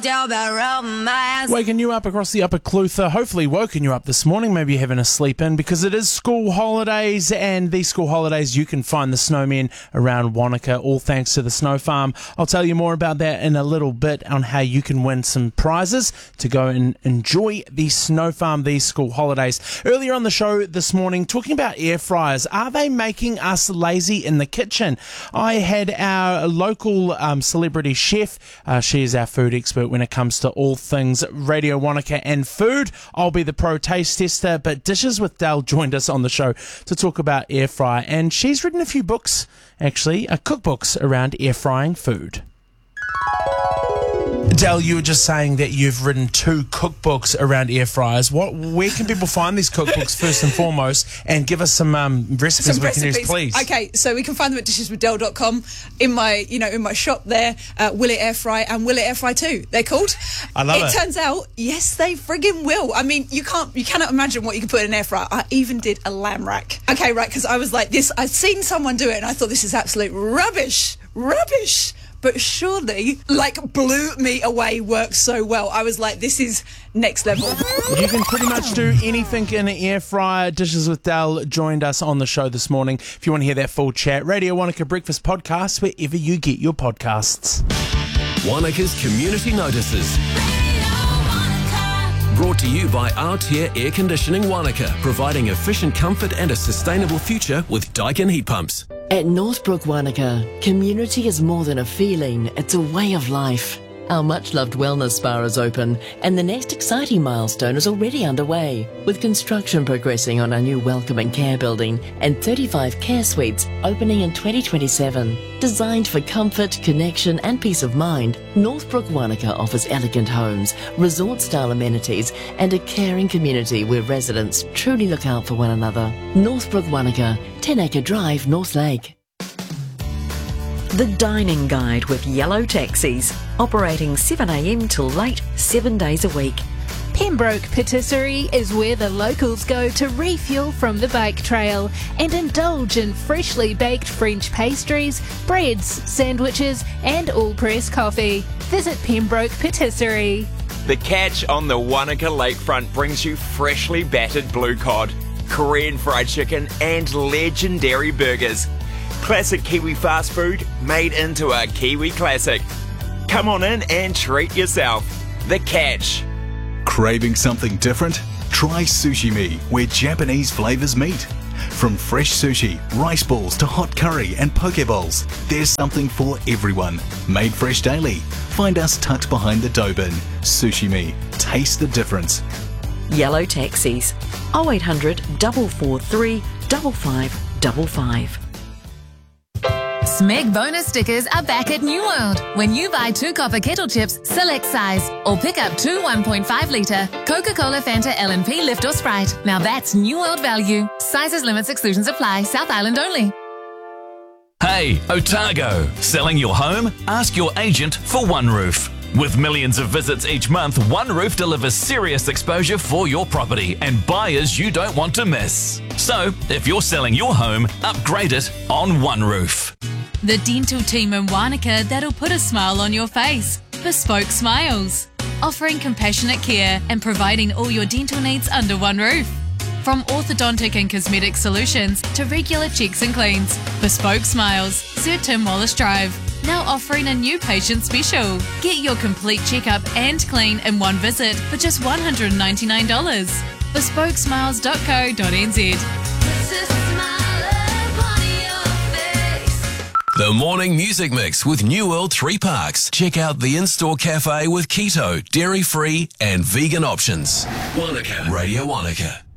Waking you up across the Upper Clutha, hopefully woken you up this morning, maybe you're having a sleep in, because it is school holidays, and these school holidays you can find the snowmen around Wanaka, all thanks to the Snow Farm. I'll tell you more about that in a little bit, on how you can win some prizes to go and enjoy the Snow Farm these school holidays. Earlier on the show this morning, talking about air fryers, are they making us lazy in the kitchen? I had our local celebrity chef, she is our food expert when it comes to all things Radio Wanaka and food. I'll be the pro taste tester, but Dishes with Dell joined us on the show to talk about air fry, and she's written a few books, actually, cookbooks around air frying food. Dell, you were just saying that you've written 2 cookbooks around air fryers. Where can people find these cookbooks first and foremost, and give us some recipes we can use, please? Okay, so we can find them at disheswithdell.com. In my shop there, Will It Air Fry and Will It Air Fry 2, they're called. I love it. It turns out, yes, they friggin' will. I mean, you cannot imagine what you can put in an air fryer. I even did a lamb rack. Okay, right, because I was like this. I'd seen someone do it, and I thought, this is absolute rubbish. But surely, blew me away, works so well. I was like, this is next level. You can pretty much do anything in an air fryer. Dishes with Dell joined us on the show this morning. If you want to hear that full chat, Radio Wanaka Breakfast Podcast, wherever you get your podcasts. Wanaka's Community Notices. Brought to you by Aotea Air Conditioning Wanaka, providing efficient comfort and a sustainable future with Daikin heat pumps. At Northbrook Wanaka, community is more than a feeling, it's a way of life. Our much-loved wellness spa is open, and the next exciting milestone is already underway, with construction progressing on our new Welcome and Care building and 35 care suites opening in 2027. Designed for comfort, connection and peace of mind, Northbrook Wanaka offers elegant homes, resort-style amenities and a caring community where residents truly look out for one another. Northbrook Wanaka, 10 Acre Drive, North Lake. The Dining Guide with Yellow Taxis, operating 7 a.m. till late, 7 days a week. Pembroke Patisserie is where the locals go to refuel from the bike trail and indulge in freshly baked French pastries, breads, sandwiches and all-press coffee. Visit Pembroke Patisserie. The Catch on the Wanaka lakefront brings you freshly battered blue cod, Korean fried chicken and legendary burgers. Classic Kiwi fast food made into a Kiwi classic. Come on in and treat yourself. The Catch. Craving something different? Try Sushi Me, where Japanese flavors meet. From fresh sushi, rice balls to hot curry and poke bowls, there's something for everyone. Made fresh daily. Find us tucked behind the dough bin. Sushi Me. Taste the difference. Yellow Taxis, 0800 443 5555. Smeg bonus stickers are back at New World. When you buy 2 copper kettle chips, select size, or pick up 2 1.5 litre Coca-Cola, Fanta, LNP, Lift or Sprite. Now that's New World value. Sizes, limits, exclusions apply. South Island only. Hey, Otago. Selling your home? Ask your agent for One Roof. With millions of visits each month, One Roof delivers serious exposure for your property and buyers you don't want to miss. So, if you're selling your home, upgrade it on One Roof. The dental team in Wanaka that'll put a smile on your face. Bespoke Smiles. Offering compassionate care and providing all your dental needs under one roof. From orthodontic and cosmetic solutions to regular checks and cleans. Bespoke Smiles, Sir Tim Wallace Drive. Now offering a new patient special. Get your complete checkup and clean in one visit for just $199. Bespokesmiles.co.nz. The Morning Music Mix with New World 3 Parks. Check out the in-store cafe with keto, dairy-free and vegan options. Wanaka. Radio Wanaka.